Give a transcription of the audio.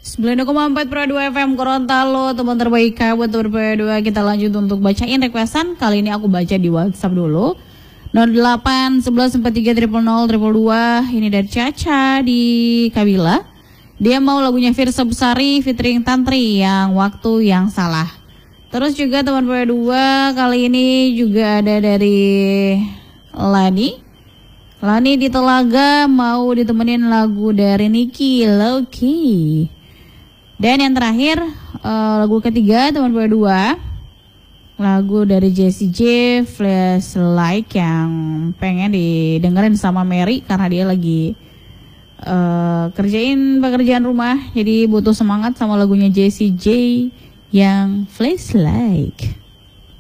92,4 Pro 2 FM Gorontalo, teman terbaik buat teman Pro 2. Kita lanjut untuk bacain requestan. Kali ini aku baca di WhatsApp dulu. 08 11 43 000 222. Ini dari Caca di Kabila. Dia mau lagunya Firsa Besari featuring Tantri yang Waktu Yang Salah. Terus juga teman Pro 2 kali ini juga ada dari Lani di Telaga mau ditemenin lagu dari Niki Loki. Dan yang terakhir lagu ketiga teman berdua, lagu dari Jessie J, Flashlight yang pengen didengerin sama Mary karena dia lagi kerjain pekerjaan rumah, jadi butuh semangat sama lagunya Jessie J yang Flashlight.